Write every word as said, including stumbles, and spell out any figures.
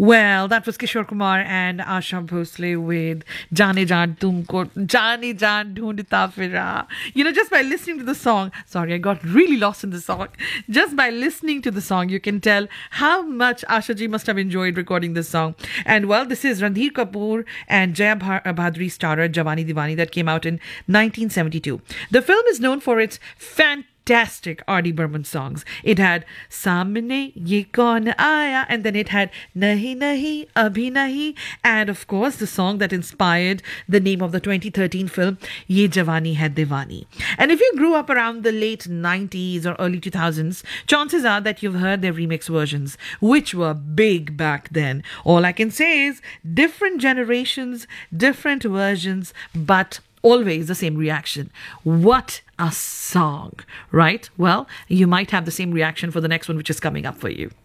Well, that was Kishore Kumar and Asha Bhosle with Jaane Jaan Tumko Jaane Jaan Dhoondta Fira. You know, just by listening to the song, sorry, I got really lost in the song. Just by listening to the song, you can tell how much Asha ji must have enjoyed recording this song. And well, this is Randhir Kapoor and Jaya Bhadri starrer Jawani Diwani that came out in nineteen seventy-two. The film is known for its fantastic Fantastic R D Burman songs. It had Samne Ye Kaun Aaya, and then it had Nahi Nahi Abhi Nahi, and of course the song that inspired the name of the twenty thirteen film Ye Jawani Hai Diwani. And if you grew up around the late nineties or early two thousands, chances are that you've heard their remix versions, which were big back then. All I can say is different generations, different versions, but always the same reaction. What a song, right? Well, you might have the same reaction for the next one, which is coming up for you.